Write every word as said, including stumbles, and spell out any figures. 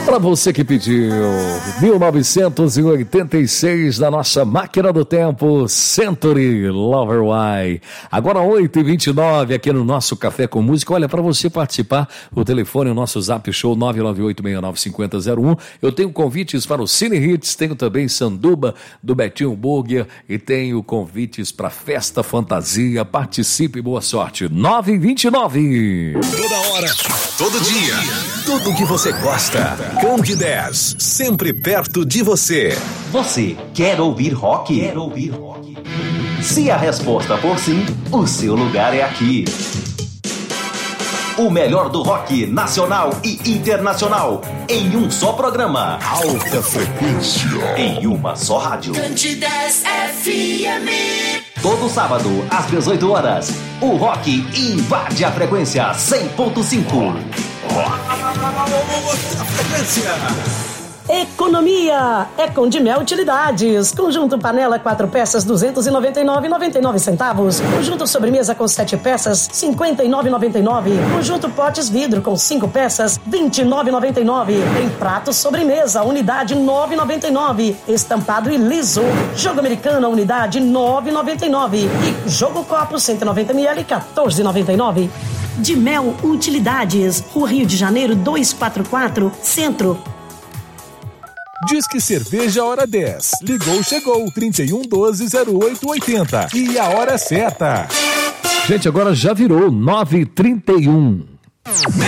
Para você que pediu, mil novecentos e oitenta e seis da nossa máquina do tempo, Century Lover Why. Agora oito e vinte e nove aqui no nosso Café com Música. Olha, para você participar, o telefone, o nosso Zap Show nove nove oito seis nove cinco zero zero um. Eu tenho convites para o Cine Hits, tenho também Sanduba do Betinho Burger e tenho convites para Festa Fantasia. Participe e boa sorte. nove e vinte e nove. Toda hora, todo dia, tudo que você gosta. Cande dez, sempre perto de você. Você quer ouvir rock? Quer ouvir rock? Se a resposta for sim, o seu lugar é aqui. O melhor do rock nacional e internacional em um só programa. Alta frequência. Em uma só rádio. Cande dez F M. Todo sábado, às dezoito horas, o rock invade a frequência cem ponto cinco. A frequência. Economia é com Dimel Utilidades. Conjunto panela quatro peças duzentos e noventa e nove reais e noventa e nove centavos. Conjunto sobremesa com sete peças cinquenta e nove reais e noventa e nove centavos. Conjunto potes vidro com cinco peças vinte e nove reais e noventa e nove centavos. Tem prato sobremesa unidade nove reais e noventa e nove centavos. Estampado e liso. Jogo americano unidade nove reais e noventa e nove centavos. E jogo copo cento e noventa mililitros quatorze reais e noventa e nove centavos. Dimel Utilidades, Rua Rio de Janeiro duzentos e quarenta e quatro, Centro. Disque Cerveja Hora dez. Ligou, chegou. trinta e um, doze, zero oito, oitenta. E a hora certa. Gente, agora já virou nove e trinta e um.